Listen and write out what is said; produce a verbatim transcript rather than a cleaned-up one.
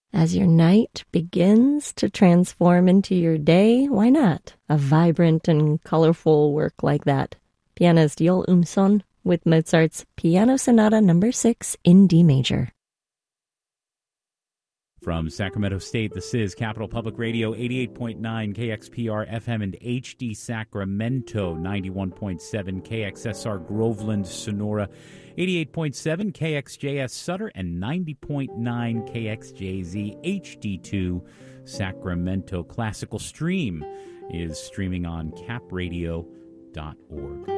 As your night begins to transform into your day, why not a vibrant and colorful work like that? Pianist Joel Umson with Mozart's Piano Sonata Number six in D major. From Sacramento State, this is Capital Public Radio, eighty-eight point nine K X P R F M and H D Sacramento, ninety-one point seven K X S R Groveland, Sonora, eighty-eight point seven K X J S Sutter, and ninety point nine K X J Z H D two Sacramento. Classical Stream is streaming on cap radio dot org.